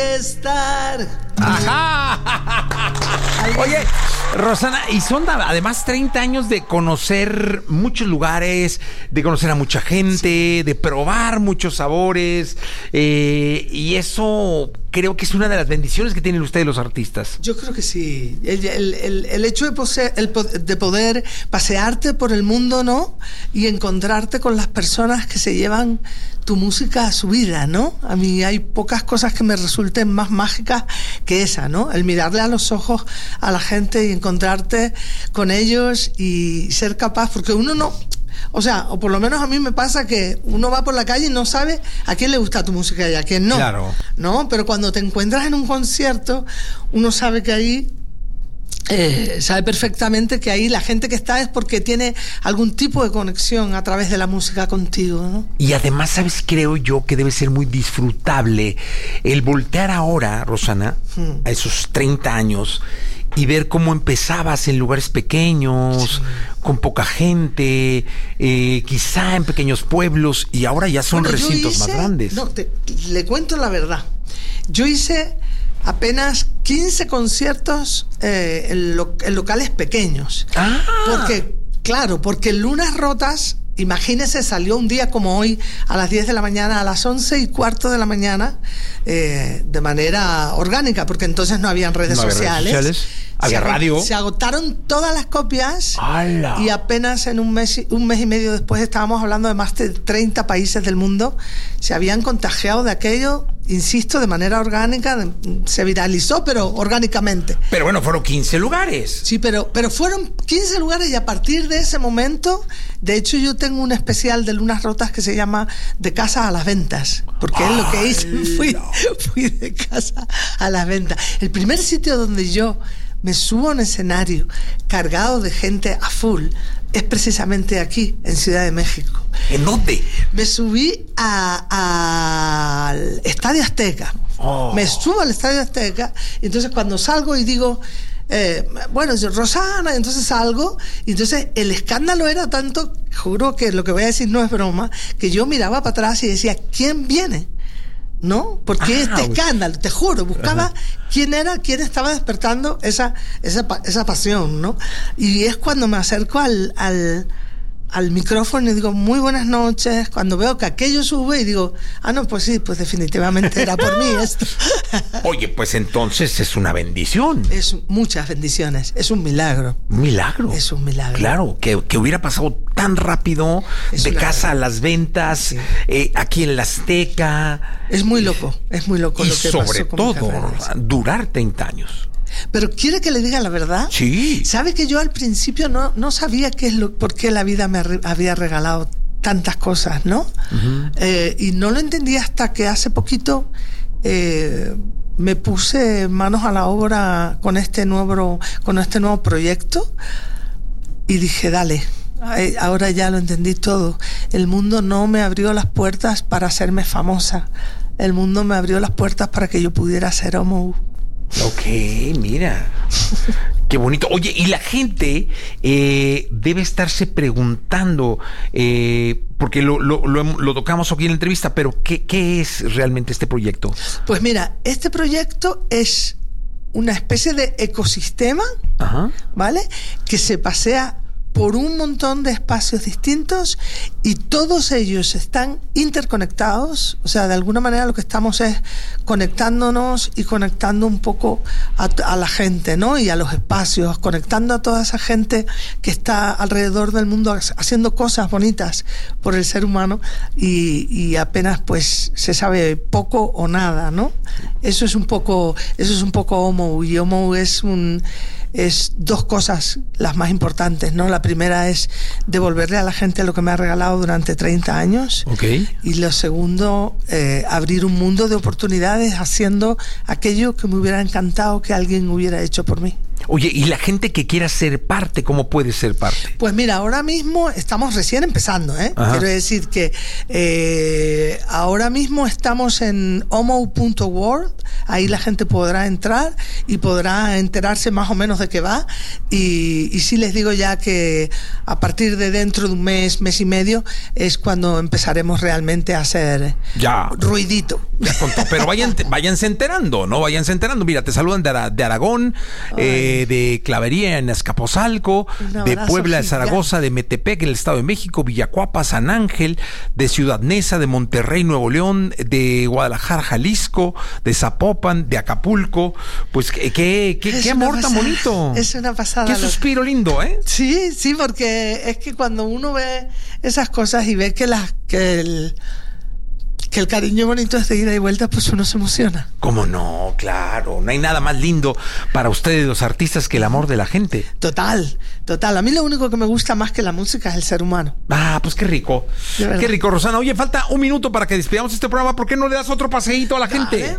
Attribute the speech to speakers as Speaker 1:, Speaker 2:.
Speaker 1: Estar.
Speaker 2: ¡Ajá! Oye, Rosana, y son además 30 años de conocer muchos lugares, de conocer a mucha gente, de probar muchos sabores, y eso creo que es una de las bendiciones que tienen ustedes los artistas.
Speaker 1: Yo creo que sí. El hecho de poder pasearte por el mundo, ¿no? Y encontrarte con las personas que se llevan tu música a su vida, ¿no? A mí hay pocas cosas que me resulten más mágicas que esa, ¿no? El mirarle a los ojos a la gente y encontrarte con ellos y ser capaz, porque uno no... O sea, o por lo menos a mí me pasa que uno va por la calle y no sabe a quién le gusta tu música y a quién no.
Speaker 2: Claro.
Speaker 1: ¿No? Pero cuando te encuentras en un concierto, uno sabe que ahí... sabe perfectamente que ahí la gente que está es porque tiene algún tipo de conexión a través de la música contigo, ¿no?
Speaker 2: Y además, ¿sabes? Creo yo que debe ser muy disfrutable el voltear ahora, Rosana, a esos 30 años y ver cómo empezabas en lugares pequeños, sí, con poca gente, quizá en pequeños pueblos, y ahora ya son recintos más grandes.
Speaker 1: No, le cuento la verdad. Yo hice apenas 15 conciertos en locales pequeños. Porque Lunas Rotas, imagínese, salió un día como hoy a las 10 de la mañana, a las 11:15 de la mañana, de manera orgánica, porque entonces no habían redes sociales. Había radio. Se agotaron todas las copias. ¡Hala! Y apenas en un mes y medio después, estábamos hablando de más de 30 países del mundo, se habían contagiado de aquello, insisto, de manera orgánica, se viralizó, pero orgánicamente.
Speaker 2: Pero bueno, fueron 15 lugares.
Speaker 1: Sí, pero fueron 15 lugares, y a partir de ese momento, de hecho yo tengo un especial de Lunas Rotas que se llama De Casa a las Ventas, porque es lo que hice, fui de casa a las ventas. El primer sitio donde yo me subo a un escenario cargado de gente a full es precisamente aquí, en Ciudad de México.
Speaker 2: ¿En dónde?
Speaker 1: Me subí al Estadio Azteca. Me subo al Estadio Azteca, y entonces cuando salgo y digo, bueno, yo, Rosana, entonces salgo, y entonces el escándalo era tanto, juro que lo que voy a decir no es broma, que yo miraba para atrás y decía, ¿quién viene? ¿No? Porque este escándalo, te juro, buscaba quién estaba despertando esa pasión, ¿no? Y es cuando me acerco al micrófono y digo, muy buenas noches, cuando veo que aquello sube y digo, no, pues sí, pues definitivamente era por mí esto.
Speaker 2: Oye, pues entonces es una bendición.
Speaker 1: Es muchas bendiciones, es un milagro.
Speaker 2: ¿Un milagro?
Speaker 1: Es un milagro.
Speaker 2: Claro, que hubiera pasado tan rápido, de casa a las ventas, sí, aquí en la Azteca.
Speaker 1: Es muy loco
Speaker 2: y
Speaker 1: lo que
Speaker 2: sobre
Speaker 1: pasó
Speaker 2: todo, durar 30 años.
Speaker 1: Pero ¿quiere que le diga la verdad?
Speaker 2: Sí.
Speaker 1: ¿Sabe que yo al principio no sabía por qué la vida me había regalado tantas cosas, ¿no? Y no lo entendí hasta que hace poquito me puse manos a la obra con este nuevo proyecto y dije, dale, ahora ya lo entendí todo. El mundo no me abrió las puertas para hacerme famosa. El mundo me abrió las puertas para que yo pudiera ser homo.
Speaker 2: Ok, mira, qué bonito. Oye, y la gente debe estarse preguntando, porque lo tocamos aquí en la entrevista, pero ¿qué es realmente este proyecto?
Speaker 1: Pues mira, este proyecto es una especie de ecosistema, ¿vale? Que se pasea por un montón de espacios distintos y todos ellos están interconectados. O sea, de alguna manera lo que estamos es conectándonos y conectando un poco a la gente, ¿no? Y a los espacios, conectando a toda esa gente que está alrededor del mundo haciendo cosas bonitas por el ser humano y apenas pues se sabe poco o nada, ¿no? Eso es un poco Homo, y Homo es dos cosas las más importantes, ¿no? La primera es devolverle a la gente lo que me ha regalado durante 30 años.
Speaker 2: Okay.
Speaker 1: Y lo segundo, abrir un mundo de oportunidades haciendo aquello que me hubiera encantado que alguien hubiera hecho por mí.
Speaker 2: Oye, y la gente que quiera ser parte, ¿cómo puede ser parte?
Speaker 1: Pues mira, ahora mismo estamos recién empezando, ¿eh? Quiero decir que ahora mismo estamos en omo.world, ahí la gente podrá entrar y podrá enterarse más o menos de qué va, y sí les digo ya que a partir de dentro de un mes y medio es cuando empezaremos realmente a hacer ruidito.
Speaker 2: Ya contó, pero váyanse enterando, ¿no? Váyanse enterando. Mira, te saludan de Aragón, de Clavería en Azcapotzalco, de Puebla, de Zaragoza, de Metepec en el Estado de México, Villacuapa, San Ángel, de Ciudad Neza, de Monterrey, Nuevo León, de Guadalajara, Jalisco, de Zapopan, de Acapulco. Pues qué amor tan bonito.
Speaker 1: Es una pasada.
Speaker 2: Qué suspiro lindo, ¿eh?
Speaker 1: Sí, porque es que cuando uno ve esas cosas y ve que el cariño bonito es de ida y vuelta, pues uno se emociona.
Speaker 2: ¿Cómo no? Claro, no hay nada más lindo para ustedes los artistas que el amor de la gente.
Speaker 1: Total. A mí lo único que me gusta más que la música es el ser humano.
Speaker 2: Pues qué rico. Qué rico, Rosana. Oye, falta un minuto para que despidamos este programa. ¿Por qué no le das otro paseíto a la gente?